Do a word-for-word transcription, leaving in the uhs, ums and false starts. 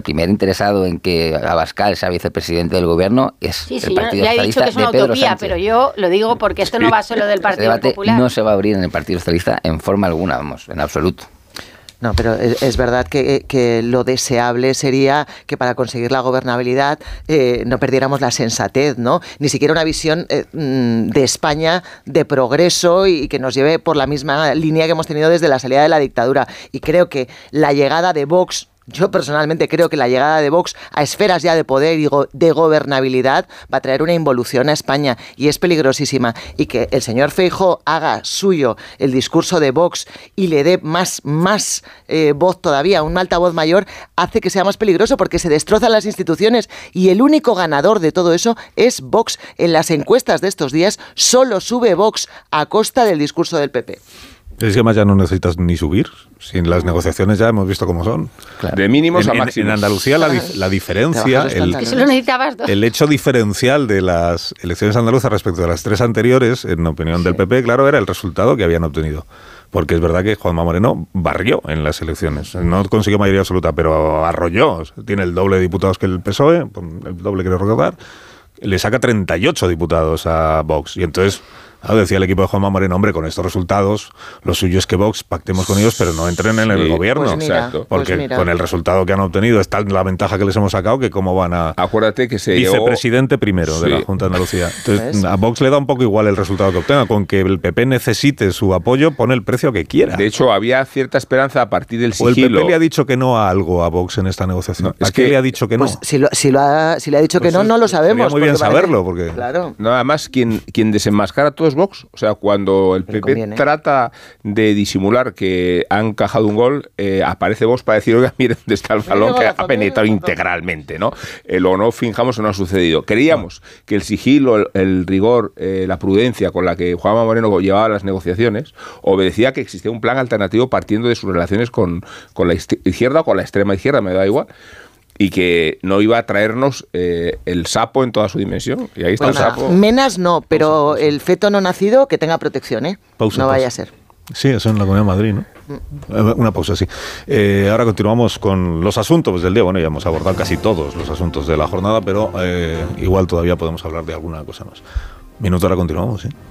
primer interesado en que Abascal sea vicepresidente del gobierno es sí, sí, el Partido ya, ya Socialista he dicho que es una de Pedro utopía, Sánchez. pero yo lo digo porque esto no va solo del Partido debate Popular. No se va a abrir en el Partido Socialista en forma alguna, vamos, en absoluto. No, pero es, es verdad que, que lo deseable sería que para conseguir la gobernabilidad eh, no perdiéramos la sensatez, ¿no? Ni siquiera una visión eh, de España de progreso y que nos lleve por la misma línea que hemos tenido desde la salida de la dictadura. Y creo que la llegada de Vox... Yo personalmente creo que la llegada de Vox a esferas ya de poder y go- de gobernabilidad va a traer una involución a España y es peligrosísima. Y que el señor Feijóo haga suyo el discurso de Vox y le dé más, más eh, voz todavía, un altavoz mayor, hace que sea más peligroso porque se destrozan las instituciones y el único ganador de todo eso es Vox. En las encuestas de estos días solo sube Vox a costa del discurso del P P. Es que más ya no necesitas ni subir. Si en las negociaciones ya hemos visto cómo son. Claro. De mínimos en, a en, máximos. En Andalucía la, la diferencia, el, Eso lo necesitabas dos. el hecho diferencial de las elecciones andaluzas respecto de las tres anteriores, en opinión del P P, claro, era el resultado que habían obtenido. Porque es verdad que Juanma Moreno barrió en las elecciones. No consiguió mayoría absoluta, pero arrolló. Tiene el doble de diputados que el P S O E, el doble quiero recordar. Le saca treinta y ocho diputados a Vox. Y entonces... Claro, decía el equipo de Juanma Moreno, hombre, con estos resultados, lo suyo es que Vox pactemos con ellos, pero no entren en el Sí, gobierno. Pues mira, Exacto. Porque pues mira. con el resultado que han obtenido, está la ventaja que les hemos sacado, que cómo van a... Acuérdate que se Vicepresidente llegó... primero Sí. de la Junta de Andalucía. Entonces, ¿Ves? a Vox le da un poco igual el resultado que obtenga. Con que el P P necesite su apoyo, pone el precio que quiera. De hecho, había cierta esperanza a partir del ¿O el sigilo. P P le ha dicho que no a algo a Vox en esta negociación? No, es ¿A qué que- le ha dicho que no? Pues si, lo, si, lo ha, si le ha dicho Pues que no, no lo sería sabemos. muy bien porque parece- saberlo, porque- Claro. No, además, quien, quien desenmascara todo es Vox. O sea, cuando el P P conviene. trata de disimular que han encajado un gol, eh, aparece Vox para decir, oiga, miren dónde está el balón que ha penetrado integralmente, ¿no? Eh, lo no finjamos que no ha sucedido. Creíamos que el sigilo, el, el rigor, eh, la prudencia con la que Juanma Moreno llevaba las negociaciones, obedecía que existía un plan alternativo partiendo de sus relaciones con, con la izquierda o con la extrema izquierda, me da igual. Y que no iba a traernos eh, el sapo en toda su dimensión. Y ahí está Bueno, el sapo. menas no, pero el feto no nacido que tenga protección, ¿eh? Pausa, no vaya pausa. a ser. Sí, eso en la Comunidad de Madrid, ¿no? Eh, Una pausa, sí. Eh, ahora continuamos con los asuntos del día. Bueno, ya hemos abordado casi todos los asuntos de la jornada, pero eh, igual todavía podemos hablar de alguna cosa más. Minuto, ahora continuamos, ¿sí?